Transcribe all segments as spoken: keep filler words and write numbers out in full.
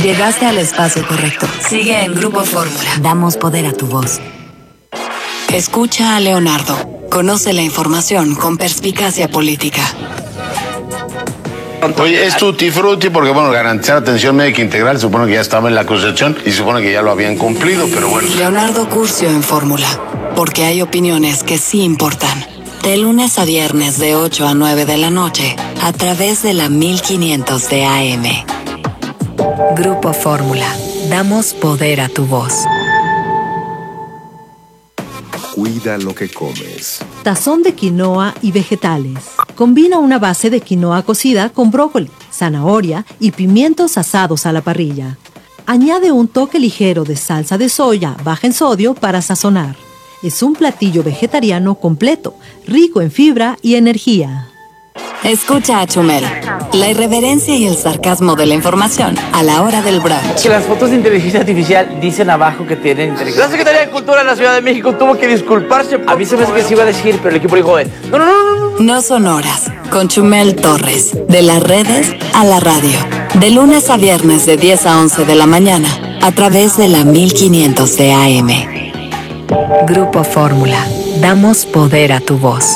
Llegaste al espacio correcto. Sigue en Grupo Fórmula. Damos poder a tu voz. Escucha a Leonardo. Conoce la información con perspicacia política. Oye, es tutti frutti porque, bueno, garantizar atención médica integral supone que ya estaba en la Constitución y supone que ya lo habían cumplido, pero bueno. Leonardo Curcio en Fórmula, porque hay opiniones que sí importan. De lunes a viernes de ocho a nueve de la noche, a través de la mil quinientos de A M. Grupo Fórmula, damos poder a tu voz. Cuida lo que comes. Tazón de quinoa y vegetales. Combina una base de quinoa cocida con brócoli, zanahoria y pimientos asados a la parrilla. Añade un toque ligero de salsa de soya baja en sodio para sazonar. Es un platillo vegetariano completo, rico en fibra y energía. Escucha a Chumel, la irreverencia y el sarcasmo de la información a la hora del brunch. Que las fotos de inteligencia artificial dicen abajo que tienen inteligencia. La Secretaría de Cultura de la Ciudad de México tuvo que disculparse. A mí se me hace que se iba a decir, pero el equipo dijo, no, no, no, no. No son horas, con Chumel Torres, de las redes a la radio. De lunes a viernes de diez a once de la mañana, a través de la mil quinientos de A M. Grupo Fórmula, damos poder a tu voz.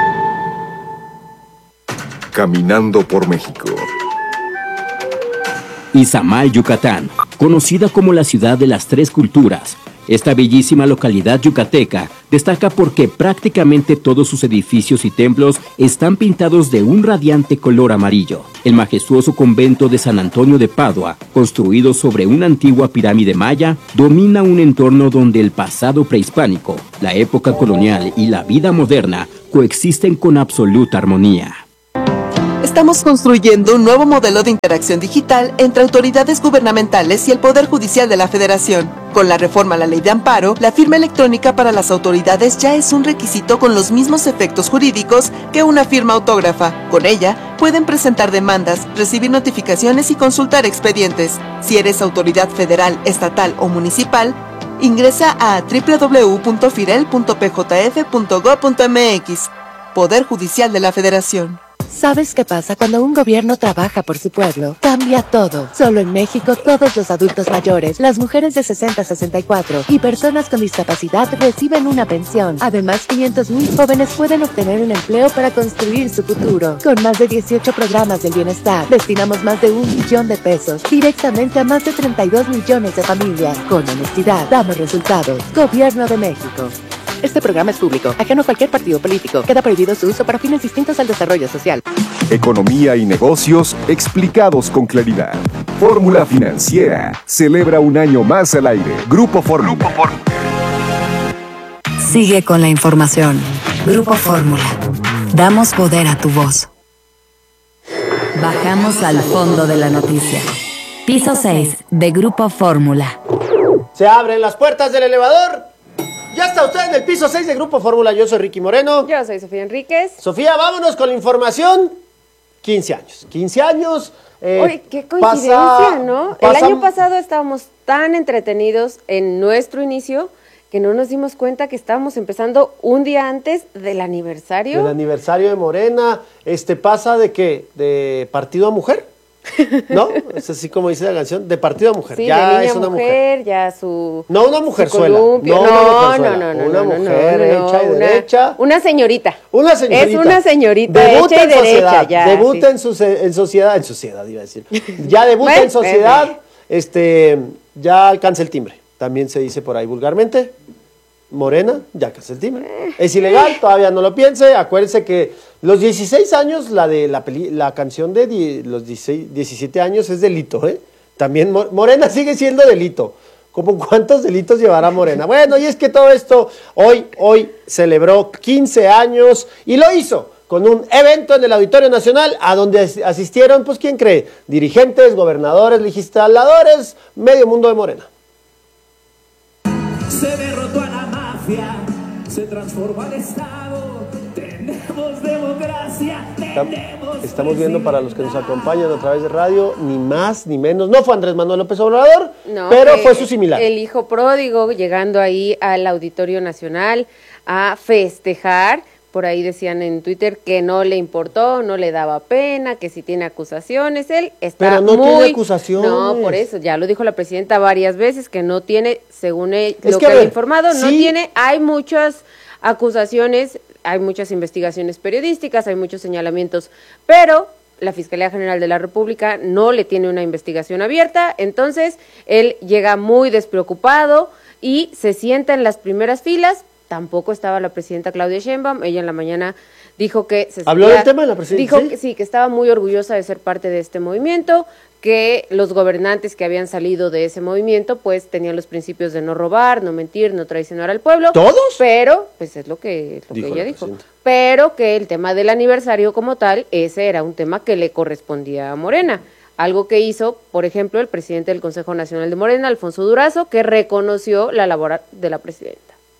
Caminando por México. Izamal, Yucatán, conocida como la ciudad de las tres culturas. Esta bellísima localidad yucateca destaca porque prácticamente todos sus edificios y templos están pintados de un radiante color amarillo. El majestuoso convento de San Antonio de Padua, construido sobre una antigua pirámide maya, domina un entorno donde el pasado prehispánico, la época colonial y la vida moderna coexisten con absoluta armonía. Estamos construyendo un nuevo modelo de interacción digital entre autoridades gubernamentales y el Poder Judicial de la Federación. Con la reforma a la Ley de Amparo, la firma electrónica para las autoridades ya es un requisito con los mismos efectos jurídicos que una firma autógrafa. Con ella, pueden presentar demandas, recibir notificaciones y consultar expedientes. Si eres autoridad federal, estatal o municipal, ingresa a doble u doble u doble u punto firel punto p j f punto gob punto m x. Poder Judicial de la Federación. ¿Sabes qué pasa cuando un gobierno trabaja por su pueblo? Cambia todo. Solo en México, todos los adultos mayores, las mujeres de sesenta a sesenta y cuatro y personas con discapacidad reciben una pensión. Además, quinientos mil jóvenes pueden obtener un empleo para construir su futuro. Con más de dieciocho programas del bienestar, destinamos más de un millón de pesos directamente a más de treinta y dos millones de familias. Con honestidad, damos resultados. Gobierno de México. Este programa es público, ajeno a cualquier partido político. Queda prohibido su uso para fines distintos al desarrollo social. Economía y negocios explicados con claridad. Fórmula Financiera celebra un año más al aire. Grupo Fórmula. Grupo Fórmula. Sigue con la información. Grupo Fórmula. Damos poder a tu voz. Bajamos al fondo de la noticia. Piso seis de Grupo Fórmula. Se abren las puertas del elevador. Ya está usted en el piso seis de Grupo Fórmula. Yo soy Ricky Moreno. Yo soy Sofía Enríquez. Sofía, vámonos con la información. quince años. quince años. Eh, Oye, qué coincidencia, pasa, ¿no? Pasa... El año pasado estábamos tan entretenidos en nuestro inicio que no nos dimos cuenta que estábamos empezando un día antes del aniversario. Del aniversario de Morena. Este pasa de qué? De partido a mujer. ¿No? Es así como dice la canción, de partido a mujer. Sí, ya de niña es una mujer, mujer, ya su... No una mujerzuela. No, no, no, una no, no, no. Una no, mujer no, hecha y una, derecha. Una señorita. Una señorita. Es una señorita debuta hecha y en derecha. Sociedad, Ya, debuta sí. en, su, en sociedad, en sociedad iba a decir. Ya debuta bueno, en sociedad, este, ya alcanza el timbre. También se dice por ahí vulgarmente. Morena, ya alcanza el timbre. Es ilegal, todavía no lo piense. Acuérdense que los dieciséis años, la de la, peli, la canción de die, los dieciséis, diecisiete años es delito, ¿eh? También Morena sigue siendo delito. ¿Cómo cuántos delitos llevará Morena? Bueno, y es que todo esto hoy, hoy celebró quince años y lo hizo con un evento en el Auditorio Nacional a donde asistieron, pues, ¿quién cree? Dirigentes, gobernadores, legisladores, medio mundo de Morena. Se derrotó a la mafia, se transformó al Estado, tenemos democracia, tenemos... Estamos viendo para los que nos acompañan a través de radio, ni más ni menos, no fue Andrés Manuel López Obrador, no, pero fue su similar. El hijo pródigo llegando ahí al Auditorio Nacional a festejar por ahí decían en Twitter que no le importó, no le daba pena, que si tiene acusaciones, él está Pero no muy... tiene acusaciones. No, por eso, ya lo dijo la presidenta varias veces, que no tiene, según él, Es lo que, que, a ha ver, informado, no sí. tiene, hay muchas acusaciones, hay muchas investigaciones periodísticas, hay muchos señalamientos, pero la Fiscalía General de la República no le tiene una investigación abierta, entonces él llega muy despreocupado y se sienta en las primeras filas. Tampoco estaba la presidenta Claudia Sheinbaum, ella en la mañana dijo que se ¿Habló sentía- del tema la presidenta? Dijo ¿Sí? que sí, que estaba muy orgullosa de ser parte de este movimiento, que los gobernantes que habían salido de ese movimiento pues tenían los principios de no robar, no mentir, no traicionar al pueblo. ¿Todos? Pero, pues es lo que, es lo Dijo que la ella dijo. presidenta. Pero que el tema del aniversario como tal, ese era un tema que le correspondía a Morena. Algo que hizo, por ejemplo, el presidente del Consejo Nacional de Morena, Alfonso Durazo, que reconoció la labor de la presidenta.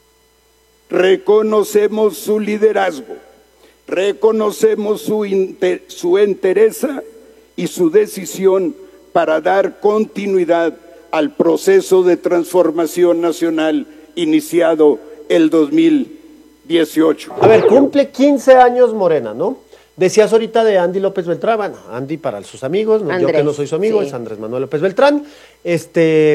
Reconocemos su liderazgo, reconocemos su, inter- su entereza y su decisión para dar continuidad al proceso de transformación nacional iniciado el dos mil dieciocho. A ver, cumple quince años Morena, ¿no? Decías ahorita de Andy López Beltrán, bueno, Andy para sus amigos, no, yo Andrés, que no soy su amigo, sí. es Andrés Manuel López Beltrán. Este,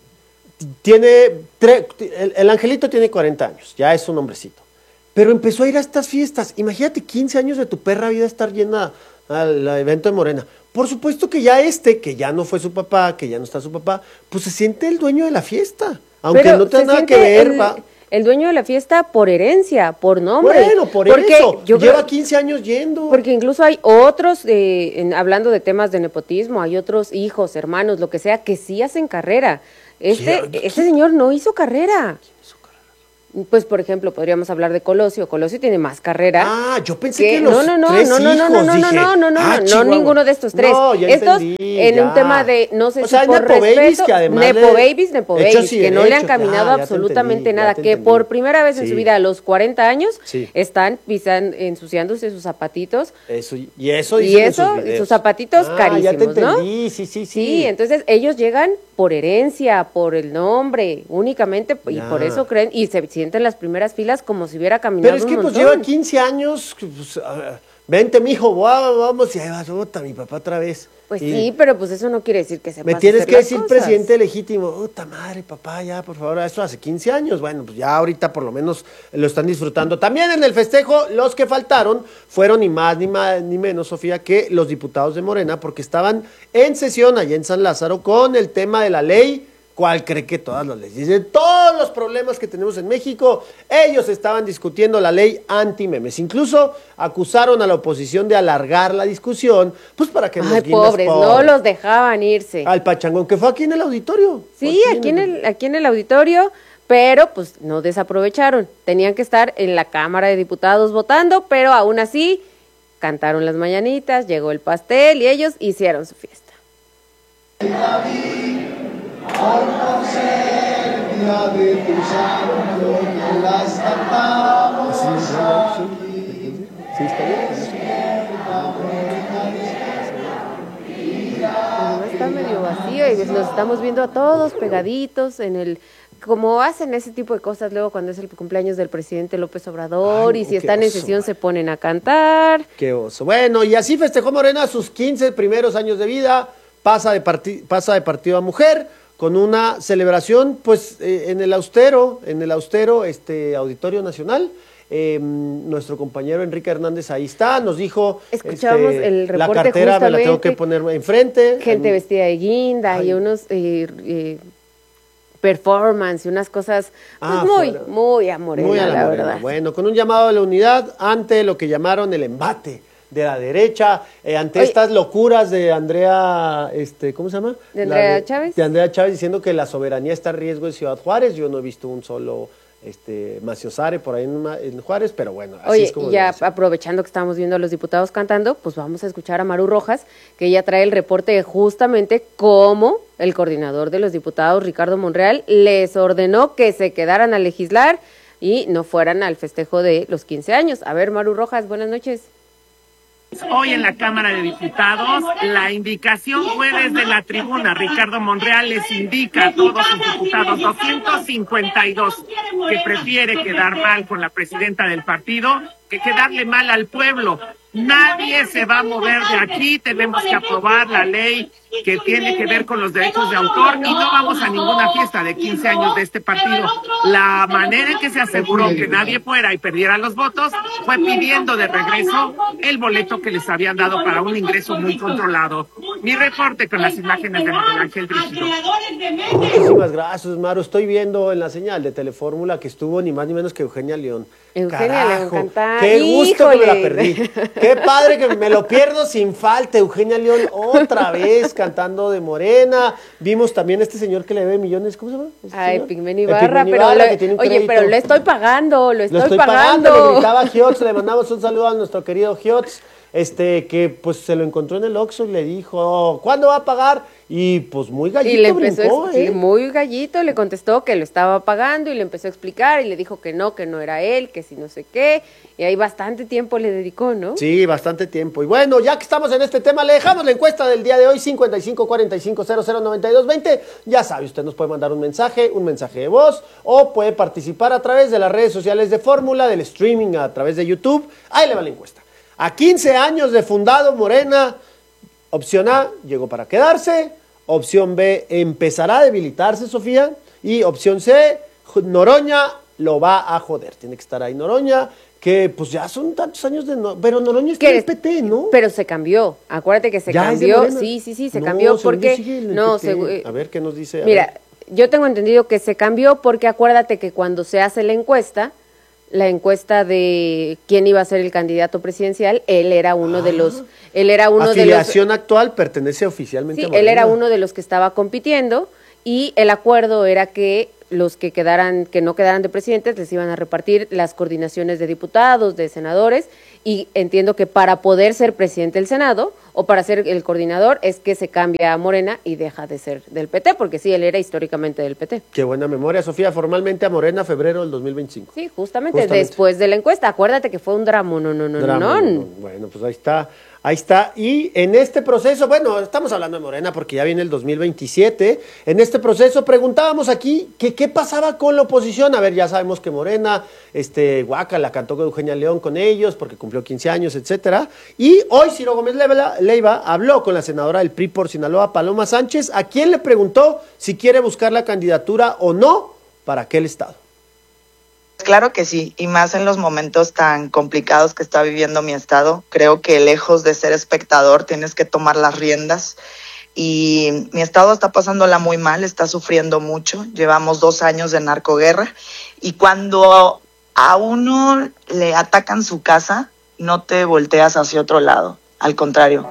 tiene, tre- el, el angelito tiene cuarenta años, ya es un hombrecito. Pero empezó a ir a estas fiestas. Imagínate quince años de tu perra vida estar yendo al evento de Morena. Por supuesto que ya este, que ya no fue su papá, que ya no está su papá, pues se siente el dueño de la fiesta. Aunque Pero no tenga se nada que siente ver, el, va. el dueño de la fiesta por herencia, por nombre. Bueno, por Porque eso. yo Lleva creo- quince años yendo. Porque incluso hay otros, eh, en- hablando de temas de nepotismo, hay otros hijos, hermanos, lo que sea, que sí hacen carrera. Este, ¿Quién? este señor no hizo carrera. Pues, por ejemplo, podríamos hablar de Colosio. Colosio tiene más carrera. Ah, yo pensé que que los no, no, no, tres no, no, no, hijos, no, no, dije, no, no, no, ah, no, Chihuahua. ninguno de estos tres. No, ya Estos entendí, en ya. un tema de, no sé O si sea, por nepo babies respeto, que además nepo le- babies, nepo hechos babies, y que no le han derechos, caminado ya, ya te absolutamente entendí, ya nada, te que entendí. por primera vez en Sí. su vida a los cuarenta años Sí. están pisan, ensuciándose sus zapatitos. Eso, y eso Y dicen en eso, sus videos. sus zapatitos Ah, carísimos, ya te ¿no? entendí, sí, sí, sí. Sí, entonces ellos llegan por herencia, por el nombre, únicamente, y Ya. por eso creen, y se sienten en las primeras filas como si hubiera caminado Pero es que un pues montón. lleva quince años, pues, a- vente mijo, va- vamos, y ahí vas, puta, mi papá otra vez. Pues Y sí, pero pues eso no quiere decir que se me tienes que decir presidente legítimo, puta madre, papá, ya, por favor, eso hace quince años, bueno, pues ya ahorita por lo menos lo están disfrutando. También en el festejo, los que faltaron fueron ni más ni más ni menos, Sofía, que los diputados de Morena, porque estaban en sesión allá en San Lázaro con el tema de la ley. ¿Cuál cree que todas las leyes? De todos los problemas que tenemos en México, ellos estaban discutiendo la ley anti-memes. Incluso acusaron a la oposición de alargar la discusión, pues para que Ay, nos guindas pobres, por- no los dejaban irse. al pachangón, que fue aquí en el auditorio. Sí, aquí en el, aquí en el auditorio, pero pues no desaprovecharon. Tenían que estar en la Cámara de Diputados votando, pero aún así cantaron las mañanitas, llegó el pastel y ellos hicieron su fiesta. Además está medio vacío y los estamos viendo a todos pegaditos en el... Como hacen ese tipo de cosas luego cuando es el cumpleaños del presidente López Obrador. Ay, Y si qué están en oso, sesión se ponen a cantar. Qué oso. Bueno, y así festejó Morena sus quince primeros años de vida, pasa de, parti- pasa de partido a mujer, con una celebración, pues, eh, en el austero, en el austero este, Auditorio Nacional. Eh, nuestro compañero Enrique Hernández ahí está, nos dijo... Escuchamos este, el la reporte cartera me la tengo que justamente, poner enfrente. Gente En- vestida de guinda Ay. y unos eh, eh, performance y unas cosas pues, Ah, muy, fuera. muy a Morena, Muy a la la Morena. verdad. Bueno, con un llamado a la unidad ante lo que llamaron el embate de la derecha, eh, ante Oye. estas locuras de Andrea, este, ¿cómo se llama? ¿De La Andrea Chávez? De Andrea Chávez diciendo que la soberanía está en riesgo en Ciudad Juárez. Yo no he visto un solo este Maciosare por ahí en, Ma- en Juárez, pero bueno, así Oye, es como y ya debe ser. aprovechando que estamos viendo a los diputados cantando, pues vamos a escuchar a Maru Rojas, que ella trae el reporte de justamente cómo el coordinador de los diputados, Ricardo Monreal, les ordenó que se quedaran a legislar y no fueran al festejo de los quince años. A ver, Maru Rojas, buenas noches. Hoy en la Cámara de Diputados, la indicación fue desde la tribuna. Ricardo Monreal les indica a todos sus diputados, doscientos cincuenta y dos, que prefiere quedar mal con la presidenta del partido, que quedarle mal al pueblo. Nadie se va a mover de aquí, tenemos que aprobar la ley que tiene que ver con los derechos de autor y no vamos a ninguna fiesta de quince años de este partido. La manera en que se aseguró que nadie fuera y perdiera los votos fue pidiendo de regreso el boleto que les habían dado para un ingreso muy controlado. Mi reporte con las imágenes de Miguel Ángel Brígido. Muchísimas gracias, Maru. Estoy viendo en la señal de Telefórmula que estuvo ni más ni menos que Eugenia León. Eugenia Carajo, León canta. qué gusto Híjole. que me la perdí. Qué padre que me lo pierdo sin falta. Eugenia León otra vez cantando de Morena. Vimos también a este señor que le debe millones. ¿Cómo se llama? Este Ay, señor? Pigmen El Ibarra, Pigmen pero Ibarra, lo- que tiene un oye, crédito. pero lo estoy pagando, lo estoy, Lo estoy pagando, le gritaba Giotz, le mandamos un saludo a nuestro querido Giotz, este, que pues se lo encontró en el Oxxo y le dijo, ¿cuándo va a pagar? Y pues muy gallito Y le empezó brincó, a- ¿eh? sí, muy gallito, le contestó que lo estaba pagando y le empezó a explicar y le dijo que no, que no era él, que si no sé qué, y ahí bastante tiempo le dedicó, ¿no? Sí, bastante tiempo. Y bueno, ya que estamos en este tema, le dejamos la encuesta del día de hoy, cincuenta y cinco cuarenta y cinco cero cero noventa y dos veinte. Ya sabe, usted nos puede mandar un mensaje, un mensaje de voz, o puede participar a través de las redes sociales de Fórmula, del streaming a través de YouTube. Ahí le va la encuesta. A quince años de fundado Morena, opción A, llegó para quedarse. Opción B, empezará a debilitarse, Sofía. Y opción C, Noroña lo va a joder. Tiene que estar ahí Noroña, que pues ya son tantos años de... No, pero Noroña está en el P T, ¿no? Pero se cambió, acuérdate que se ¿Ya es de cambió, Morena? sí, sí, sí, se No, cambió según yo porque... sigue en el No, P T. segu- A ver, ¿qué nos dice? A Mira, ver. yo tengo entendido que se cambió porque acuérdate que cuando se hace la encuesta, la encuesta de quién iba a ser el candidato presidencial, él era uno de los... Él era uno de los... Afiliación actual pertenece oficialmente Sí, a Morena. él era uno de los que estaba compitiendo y el acuerdo era que los que quedaran, que no quedaran de presidentes, les iban a repartir las coordinaciones de diputados, de senadores, y entiendo que para poder ser presidente del Senado o para ser el coordinador es que se cambia a Morena y deja de ser del P T, porque sí, él era históricamente del P T. Qué buena memoria, Sofía. Formalmente a Morena, febrero del dos mil veinticinco. Sí, justamente, Justamente. después de la encuesta. Acuérdate que fue un drama, no, no, no, Drama, no. no. Bueno, pues ahí está, ahí está. Y en este proceso, bueno, estamos hablando de Morena porque ya viene el dos mil veintisiete. En este proceso preguntábamos aquí que qué pasaba con la oposición. A ver, ya sabemos que Morena, este, Guaca la cantó con Eugenia León con ellos porque cumplió quince años, etcétera. Y hoy Ciro Gómez Leiva, Leiva habló con la senadora del P R I por Sinaloa, Paloma Sánchez, a quien le preguntó si quiere buscar la candidatura o no para aquel estado. Claro que sí, y más en los momentos tan complicados que está viviendo mi estado. Creo que lejos de ser espectador tienes que tomar las riendas y mi estado está pasándola muy mal, está sufriendo mucho. Llevamos dos años de narcoguerra y cuando a uno le atacan su casa, no te volteas hacia otro lado, al contrario.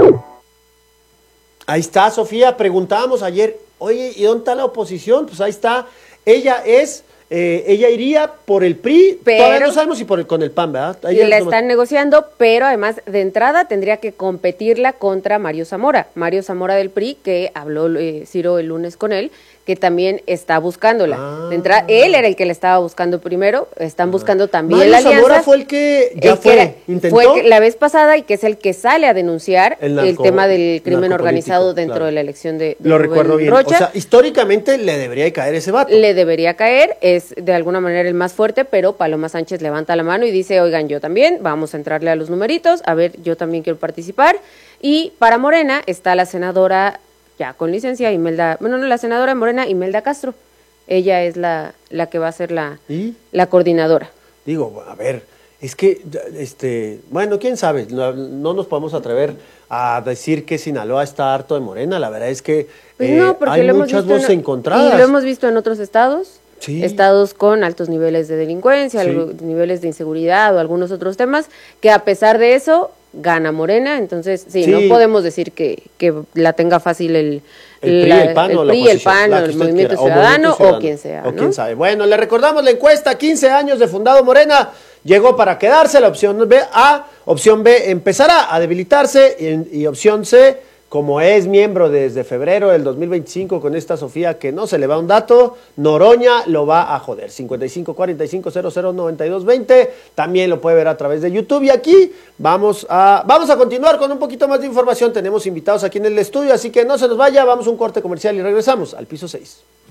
Ahí está, Sofía, preguntábamos ayer, oye, ¿y dónde está la oposición? Pues ahí está, ella es... Eh, ella iría por el P R I, Pero- todavía no sabemos si por el, con el P A N, ¿verdad? Y Ella la nomás- están negociando, pero además de entrada tendría que competirla contra Mario Zamora. Mario Zamora del P R I, que habló eh, Ciro el lunes con él, que también está buscándola. Ah. De entrada, él era el que la estaba buscando primero, están buscando también Mario la alianza. Zamora fue el que ya El que fue, era- intentó. fue que- la vez pasada y que es el que sale a denunciar El el, narco- tema del crimen narcopolítico, organizado dentro claro. de la elección de, de Lo Rubén recuerdo bien. Rocha. O sea, históricamente le debería de caer ese vato. Le debería caer, es de alguna manera el más fuerte, pero Paloma Sánchez levanta la mano y dice, oigan, yo también, vamos a entrarle a los numeritos, a ver, yo también quiero participar. Y para Morena está la senadora, ya con licencia, Imelda, bueno, no, la senadora de Morena, Imelda Castro. Ella es la, la que va a ser la, ¿Y? la coordinadora. Digo, a ver, es que, este, bueno, quién sabe, no, no nos podemos atrever a decir que Sinaloa está harto de Morena, la verdad es que Pues eh, no, porque hay lo hemos muchas visto en- voces encontradas. Y lo hemos visto en otros estados. Sí. Estados con altos niveles de delincuencia, Sí. algo- niveles de inseguridad o algunos otros temas, que a pesar de eso gana Morena, entonces sí, Sí. no podemos decir que, que la tenga fácil el, El P R I, la- el P A N o el la P R I, el oposición, P A N la o que el usted Movimiento quiera, o Ciudadano Movimiento o Ciudadano, quien sea, o ¿no? quién sabe. Bueno, le recordamos la encuesta, quince años de fundado Morena, llegó para quedarse, la opción B, A, opción B, empezará a debilitarse, y, y opción C, como es miembro desde febrero del dos mil veinticinco con esta Sofía que no se le va un dato, Noroña lo va a joder. cincuenta y cinco cuarenta y cinco cero cero noventa y dos veinte, también lo puede ver a través de YouTube. Y aquí vamos a, vamos a continuar con un poquito más de información. Tenemos invitados aquí en el estudio, así que no se nos vaya, vamos a un corte comercial y regresamos al piso seis.